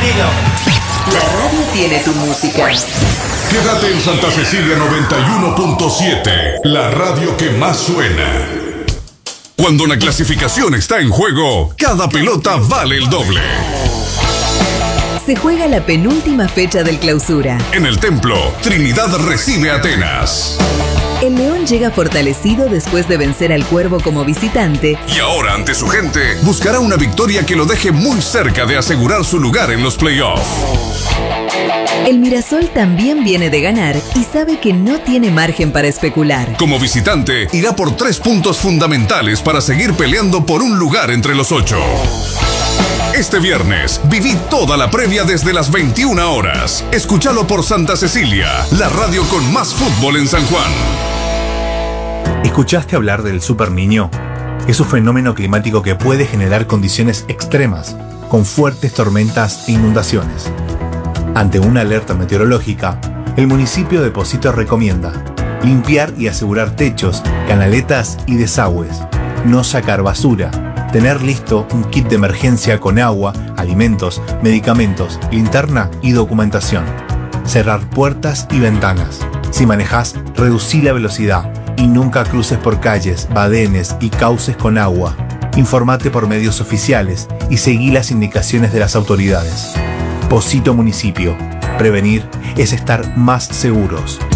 tranquilo. La radio tiene tu música. Quédate en Santa Cecilia 91.7, la radio que más suena. Cuando la clasificación está en juego, cada pelota vale el doble. Se juega la penúltima fecha del Clausura. En el Templo, Trinidad recibe a Atenas. El León llega fortalecido después de vencer al Cuervo como visitante. Y ahora, ante su gente, buscará una victoria que lo deje muy cerca de asegurar su lugar en los playoffs. El Mirasol también viene de ganar y sabe que no tiene margen para especular. Como visitante, irá por 3 puntos fundamentales para seguir peleando por un lugar entre los 8. Este viernes, viví toda la previa desde las 21 horas. Escúchalo por Santa Cecilia, la radio con más fútbol en San Juan. ¿Escuchaste hablar del Super Niño? Es un fenómeno climático que puede generar condiciones extremas, con fuertes tormentas e inundaciones. Ante una alerta meteorológica, el municipio de Pocito recomienda limpiar y asegurar techos, canaletas y desagües, no sacar basura, tener listo un kit de emergencia con agua, alimentos, medicamentos, linterna y documentación, cerrar puertas y ventanas. Si manejás, reducí la velocidad y nunca cruces por calles, badenes y cauces con agua. Informate por medios oficiales y seguí las indicaciones de las autoridades. Pocito Municipio. Prevenir es estar más seguros.